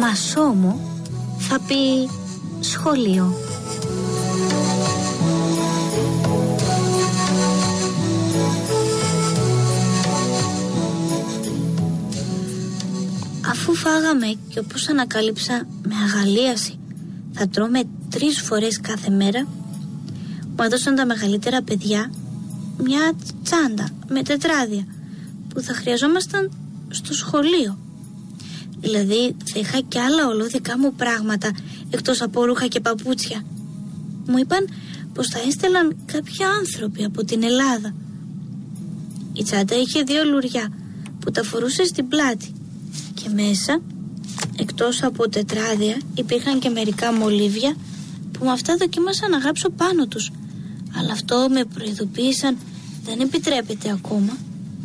Μασόμο θα πει σχολείο. Αφού φάγαμε και όπως ανακάλυψα με αγαλίαση θα τρώμε 3 φορές κάθε μέρα, μου έδωσαν τα μεγαλύτερα παιδιά μια τσάντα με τετράδια που θα χρειαζόμασταν στο σχολείο. Δηλαδή θα είχα κι άλλα ολόδικα μου πράγματα εκτός από ρούχα και παπούτσια. Μου είπαν πως θα έστελαν κάποιοι άνθρωποι από την Ελλάδα. Η τσάντα είχε 2 λουριά που τα φορούσε στην πλάτη και μέσα, εκτός από τετράδια, υπήρχαν και μερικά μολύβια που με αυτά δοκίμασα να γράψω πάνω τους. Αλλά αυτό με προειδοποίησαν δεν επιτρέπεται ακόμα.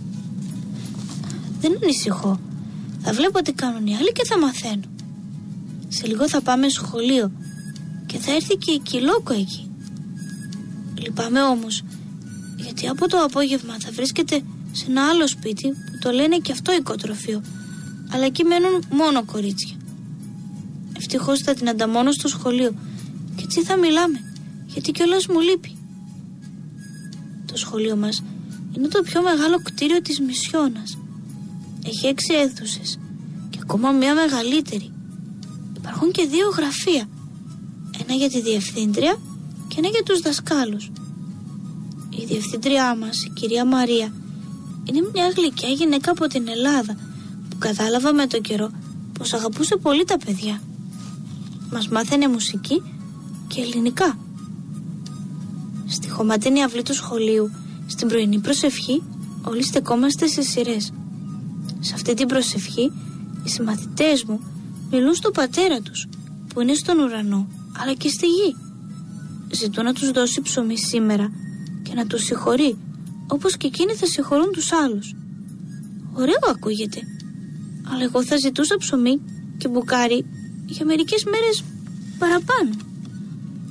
Δεν ανησυχώ. Θα βλέπω τι κάνουν οι άλλοι και θα μαθαίνω. Σε λίγο θα πάμε σχολείο και θα έρθει και η Κιλόκο εκεί. Λυπάμαι όμως, γιατί από το απόγευμα θα βρίσκεται σε ένα άλλο σπίτι που το λένε και αυτό οικοτροφείο, αλλά εκεί μένουν μόνο κορίτσια. Ευτυχώς θα την ανταμώνω στο σχολείο και έτσι θα μιλάμε, γιατί κιόλας μου λείπει. Το σχολείο μας είναι το πιο μεγάλο κτίριο της Μισιώνας. Έχει 6 αίθουσες και ακόμα μια μεγαλύτερη. Υπάρχουν και 2 γραφεία. Ένα για τη διευθύντρια και ένα για τους δασκάλους. Η διευθύντριά μας, η κυρία Μαρία, είναι μια γλυκιά γυναίκα από την Ελλάδα που κατάλαβα με το καιρό πως αγαπούσε πολύ τα παιδιά. Μας μάθαινε μουσική και ελληνικά. Στη χωματένη αυλή του σχολείου, στην πρωινή προσευχή, όλοι στεκόμαστε σε σειρές. Σε αυτή την προσευχή, οι συμμαθητές μου μιλούν στον πατέρα τους, που είναι στον ουρανό, αλλά και στη γη. Ζητούν να τους δώσει ψωμί σήμερα και να τους συγχωρεί, όπως και εκείνοι θα συγχωρούν τους άλλους. Ωραίο ακούγεται, αλλά εγώ θα ζητούσα ψωμί και μπουκάρι για μερικές μέρες παραπάνω.